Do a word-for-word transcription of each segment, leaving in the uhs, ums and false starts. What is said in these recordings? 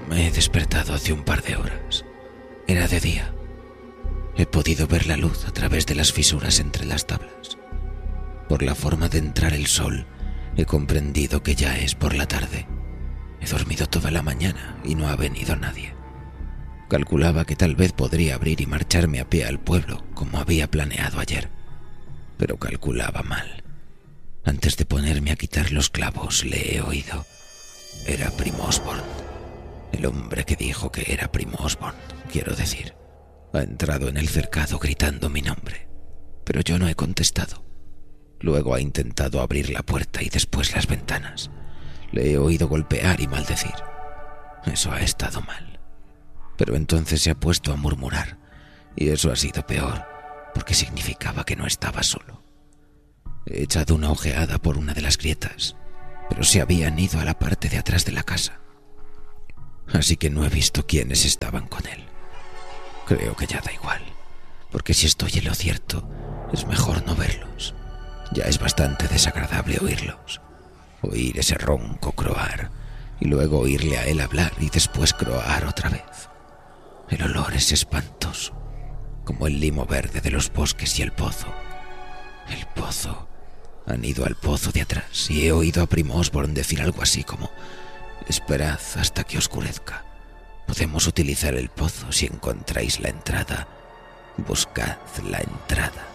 Me he despertado hace un par de horas. Era de día. He podido ver la luz a través de las fisuras entre las tablas. Por la forma de entrar el sol, he comprendido que ya es por la tarde. He dormido toda la mañana y no ha venido nadie. Calculaba que tal vez podría abrir y marcharme a pie al pueblo, como había planeado ayer. Pero calculaba mal. Antes de ponerme a quitar los clavos, le he oído. Era Primo Osborn. El hombre que dijo que era Primo Osborn, quiero decir. Ha entrado en el cercado gritando mi nombre, pero yo no he contestado. Luego ha intentado abrir la puerta y después las ventanas. Le he oído golpear y maldecir. Eso ha estado mal. Pero entonces se ha puesto a murmurar, y eso ha sido peor, porque significaba que no estaba solo. He echado una ojeada por una de las grietas, pero se habían ido a la parte de atrás de la casa. Así que no he visto quiénes estaban con él. Creo que ya da igual, porque si estoy en lo cierto, es mejor no verlos. Ya es bastante desagradable oírlos. Oír ese ronco croar, y luego oírle a él hablar y después croar otra vez. El olor es espantoso, como el limo verde de los bosques y el pozo. El pozo. Han ido al pozo de atrás y he oído a Primo Osborn decir algo así como: esperad hasta que oscurezca. Podemos utilizar el pozo si encontráis la entrada. Buscad la entrada.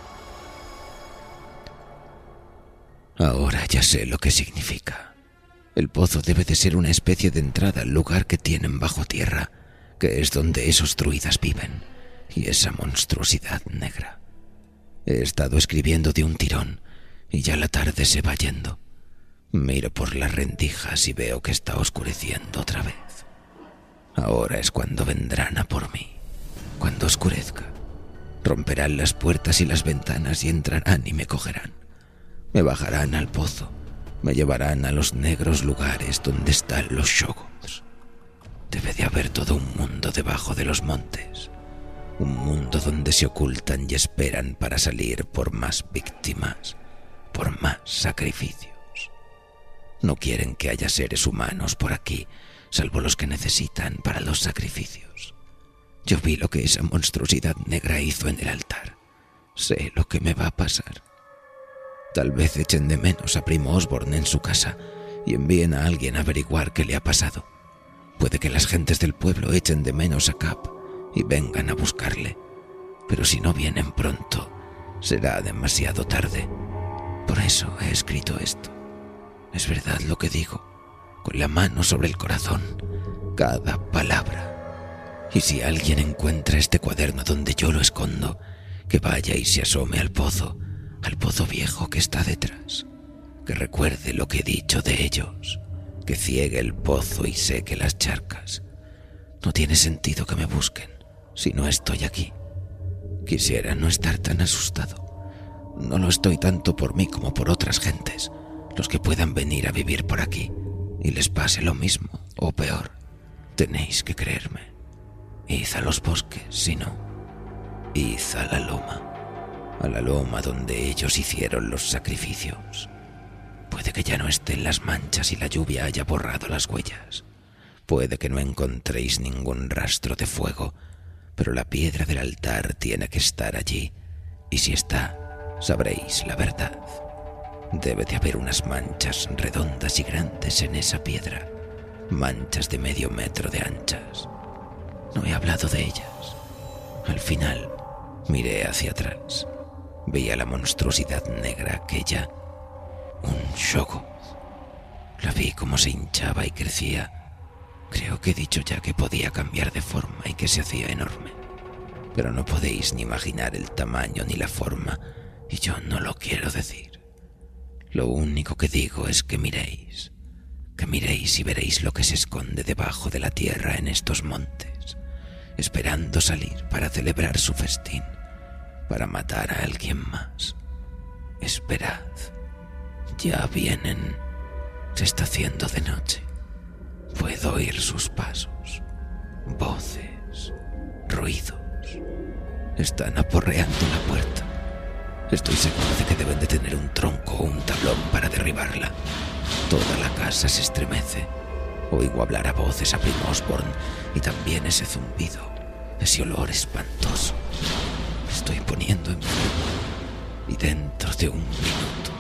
Ahora ya sé lo que significa. El pozo debe de ser una especie de entrada al lugar que tienen bajo tierra, que es donde esos druidas viven, y esa monstruosidad negra. He estado escribiendo de un tirón, y ya la tarde se va yendo. Miro por las rendijas y veo que está oscureciendo otra vez. Ahora es cuando vendrán a por mí, cuando oscurezca. Romperán las puertas y las ventanas y entrarán y me cogerán. Me bajarán al pozo, me llevarán a los negros lugares donde están los shoggoths. Debe de haber todo un mundo debajo de los montes, un mundo donde se ocultan y esperan para salir por más víctimas, por más sacrificios. No quieren que haya seres humanos por aquí, salvo los que necesitan para los sacrificios. Yo vi lo que esa monstruosidad negra hizo en el altar. Sé lo que me va a pasar. Tal vez echen de menos a Primo Osborn en su casa y envíen a alguien a averiguar qué le ha pasado. Puede que las gentes del pueblo echen de menos a Cap y vengan a buscarle. Pero si no vienen pronto, será demasiado tarde. Por eso he escrito esto. Es verdad lo que digo, con la mano sobre el corazón, cada palabra. Y si alguien encuentra este cuaderno donde yo lo escondo, que vaya y se asome al pozo, al pozo viejo que está detrás. Que recuerde lo que he dicho de ellos, que ciegue el pozo y seque las charcas. No tiene sentido que me busquen si no estoy aquí. Quisiera no estar tan asustado. No lo estoy tanto por mí como por otras gentes, los que puedan venir a vivir por aquí y les pase lo mismo o peor. Tenéis que creerme. Id a los bosques, si no, id a la loma, a la loma donde ellos hicieron los sacrificios. Puede que ya no estén las manchas y la lluvia haya borrado las huellas. Puede que no encontréis ningún rastro de fuego, pero la piedra del altar tiene que estar allí, y si está, sabréis la verdad. Debe de haber unas manchas redondas y grandes en esa piedra, manchas de medio metro de anchas. No he hablado de ellas. Al final, miré hacia atrás. Vi a la monstruosidad negra aquella, un shoggoth. La vi como se hinchaba y crecía. Creo que he dicho ya que podía cambiar de forma y que se hacía enorme. Pero no podéis ni imaginar el tamaño ni la forma, y yo no lo quiero decir. Lo único que digo es que miréis, que miréis y veréis lo que se esconde debajo de la tierra en estos montes, esperando salir para celebrar su festín, para matar a alguien más. Esperad, ya vienen, se está haciendo de noche. Puedo oír sus pasos, voces, ruidos. Están aporreando la puerta. Estoy seguro de que deben de tener un tronco o un tablón para derribarla. Toda la casa se estremece. Oigo hablar a voces a Prim Osborne y también ese zumbido, ese olor espantoso. Me estoy poniendo enfermo y dentro de un minuto.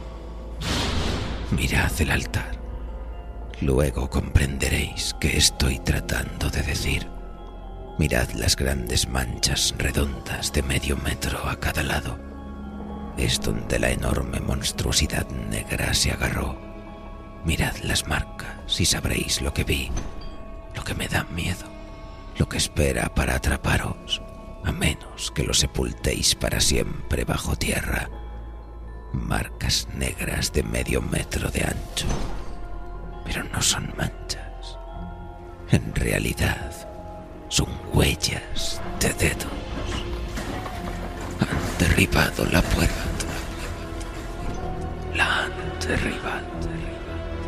Mirad el altar. Luego comprenderéis qué estoy tratando de decir. Mirad las grandes manchas redondas de medio metro a cada lado. Es donde la enorme monstruosidad negra se agarró. Mirad las marcas y sabréis lo que vi, lo que me da miedo, lo que espera para atraparos, a menos que lo sepultéis para siempre bajo tierra. Marcas negras de medio metro de ancho. Pero no son manchas. En realidad, son huellas de dedos. Han derribado la puerta. La han derribado.